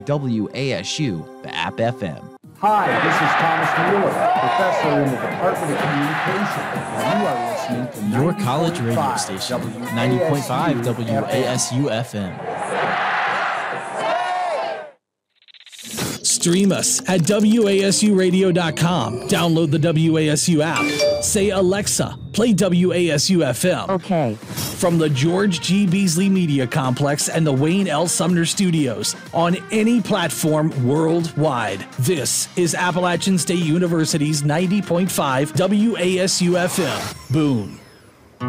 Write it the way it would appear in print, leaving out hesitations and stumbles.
WASU, the app FM. Hi, this is Thomas Mueller, professor in the Department of Communication, and you are listening to Your college radio station, 90.5 WASU FM. Stream us at WASUradio.com. Download the WASU app. Say, Alexa, play WASU FM. Okay. From the George G. Beasley Media Complex and the Wayne L. Sumner Studios on any platform worldwide. This is Appalachian State University's 90.5 WASU FM. Boone.